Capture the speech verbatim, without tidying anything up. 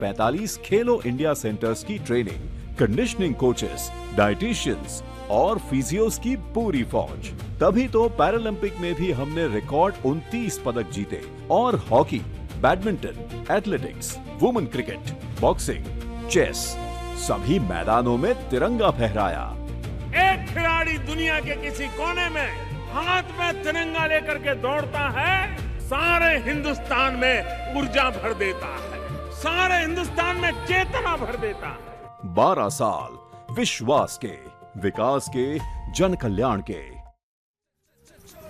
पैंतालीस खेलो India centres की training, conditioning coaches, dietitians और फिजियोस की पूरी फौज। तभी तो पैरालंपिक में भी हमने रिकॉर्ड उनतीस पदक जीते और hockey, badminton, athletics, women cricket, boxing, chess सभी मैदानों में तिरंगा फहराया। एक खिलाड़ी दुनिया के किसी कोने में हाथ में तिरंगा लेकर के दौड़ता है, सारे हिंदुस्तान में ऊर्जा भर देता है, सारे हिंदुस्तान में चेतना भर देता है। बारह साल विश्वास के, विकास के, जन कल्याण के।